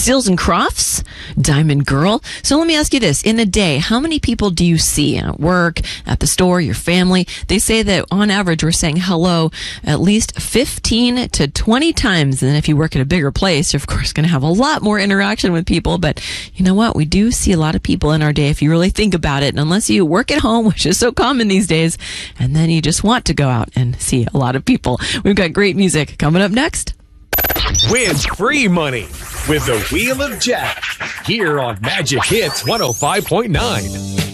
Stills and Crofts, Diamond Girl. So let me ask you this. In a day, how many people do you see at work, at the store, your family? They say that on average, we're saying hello at least 15 to 20 times. And then if you work at a bigger place, you're of course going to have a lot more interaction with people. But you know what? We do see a lot of people in our day if you really think about it. And unless you work at home, which is so common these days, and then you just want to go out and see a lot of people. We've got great music coming up next. Win free money with the Wheel of Jack here on Magic Hits 105.9.